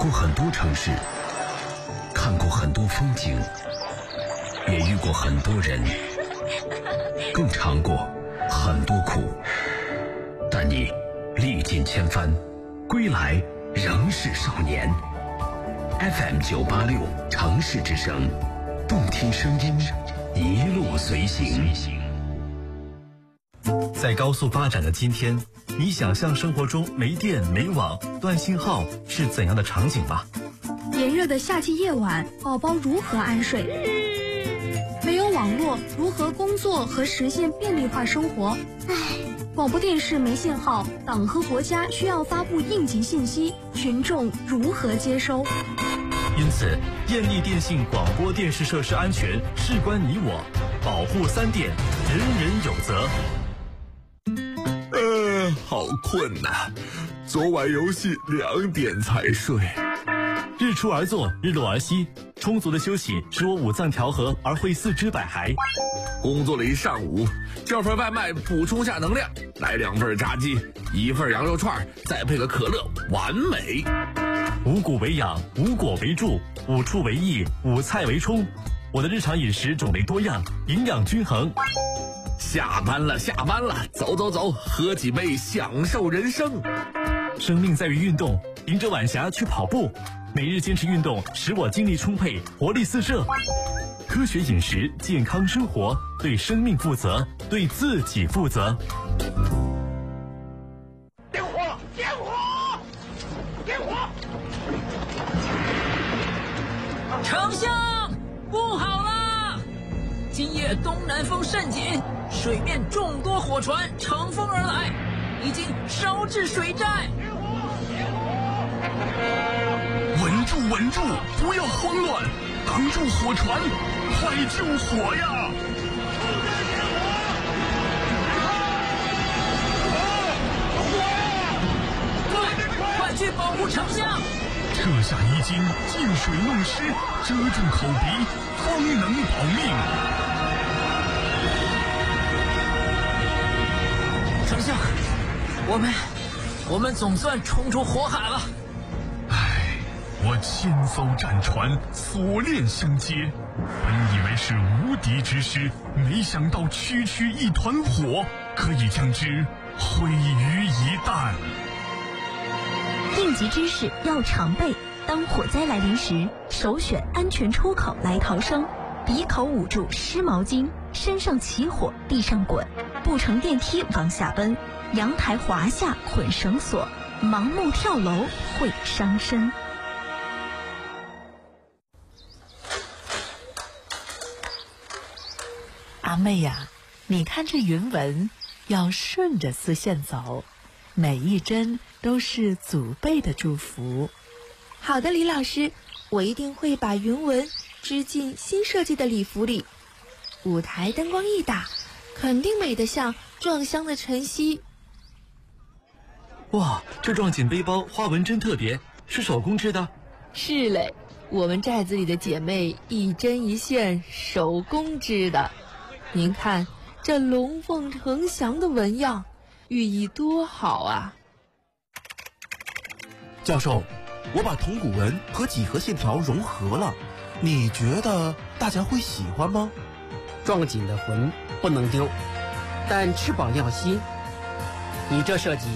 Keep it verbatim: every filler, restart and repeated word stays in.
过很多城市，看过很多风景，也遇过很多人，更尝过很多苦。但你历尽千帆，归来仍是少年。F M 九八六城市之声，动听声音，一路随行。 在高速发展的今天，你想象生活中没电没网断信号是怎样的场景吗？ 炎热的夏季夜晚，宝宝如何安睡？没有网络，如何工作和实现便利化生活？唉，广播电视没信号，党和国家需要发布应急信息，群众如何接收？ 因此，电力电信广播电视设施安全事关你我，保护三电，人人有责。 呃，好困呐、昨晚游戏两点才睡。 日出而作，日落而息，充足的休息使我五脏调和而会四肢百骸。 工作了一上午，叫份外卖补充下能量，来两份炸鸡，一份羊肉串，再配个可乐，完美。 五谷为养，五果为助，五畜为益，五菜为充。我的日常饮食种类多样，营养均衡。 下班了，下班了，走走走，喝几杯，享受人生。 生命在于运动，迎着晚霞去跑步，每日坚持运动，使我精力充沛，活力四射。科学饮食，健康生活，对生命负责，对自己负责。 点火！点火！点火！ 丞相，不好啦！今夜东南风甚紧，水面众多火船乘风而来，已经烧至水寨。 稳住，稳住，不要慌乱，挡住火船，快救火呀！ 快，快去保护丞相！ 撤下衣襟，进水弄湿，遮住口鼻，方能保命。 丞相，我们我们总算冲出火海了。 唉，我千艘战船锁链相接，本以为是无敌之师，没想到区区一团火可以将之毁于一旦。 应急知识要常备，当火灾来临时，首选安全出口来逃生。鼻口捂住湿毛巾，身上起火地上滚，不乘电梯往下奔，阳台滑下捆绳索，盲目跳楼会伤身。 阿妹呀，你看这云纹，要顺着丝线走，每一针都是祖辈的祝福。 好的，李老师，我一定会把云纹织进新设计的礼服里。舞台灯光一打，肯定美得像撞香的晨曦。 哇，这撞锦背包花纹真特别，是手工织的？ 是嘞，我们寨子里的姐妹一针一线手工织的。您看这龙凤呈祥的纹样，寓意多好啊！ 教授，我把铜鼓纹和几何线条融合了，你觉得大家会喜欢吗？ 撞锦的魂不能丢，但翅膀要新。你这设计